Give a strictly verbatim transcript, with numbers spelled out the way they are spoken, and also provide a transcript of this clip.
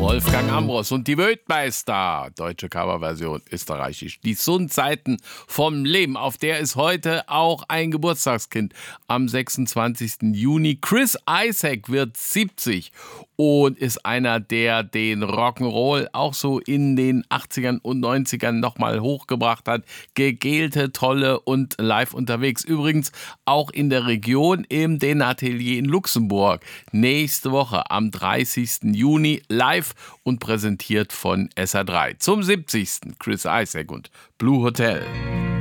Wolfgang Ambros und die Weltmeister. Deutsche Coverversion, österreichisch. Die Sundseiten vom Leben. Auf der ist heute auch ein Geburtstagskind. Am sechsundzwanzigsten Juni. Chris Isaak wird siebzig und ist einer, der den Rock'n'Roll auch so in den achtzigern und neunzigern nochmal hochgebracht hat. Gegelte, tolle und live unterwegs. Übrigens auch in der Region im Den Atelier in Luxemburg. Nächste Woche am dreißigsten Juni live und präsentiert von S R drei. Zum siebzigsten Chris Isaak und Blue Hotel.